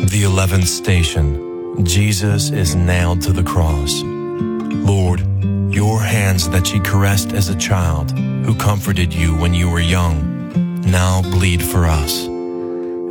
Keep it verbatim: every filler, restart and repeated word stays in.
The eleventh station. Jesus is nailed to the cross. Lord, your hands that ye caressed as a child, who comforted you when you were young, now bleed for us.